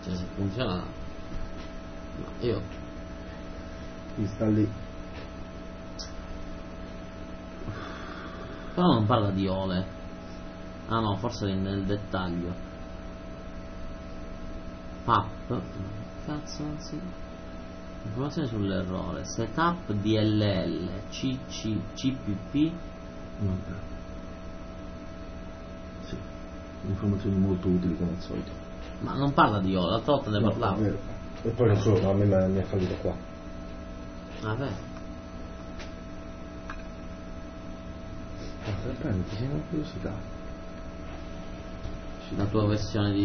Cioè se funziona. No, io. Chi sta lì? Però non parla di Ole. Ah no, forse nel dettaglio. PAP. Cazzo, sì. Informazioni sull'errore. Setup DLL CPP. Vabbè. Sì, informazioni molto utili come al solito. Ma non parla di Ole, l'altra volta ne No, parlavo. è vero. E poi non solo, a me mi ha fallito qua. Vabbè. Prenditi, sei una curiosità. La tua versione di